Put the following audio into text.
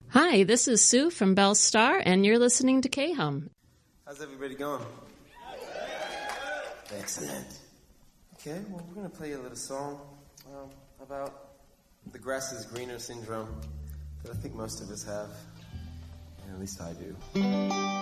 Hi, this is Sue from Bell Star, and you're listening to K-Hum. How's everybody going? Excellent. Okay, well, we're going to play a little song about the grass is greener syndrome that I think most of us have, and at least I do.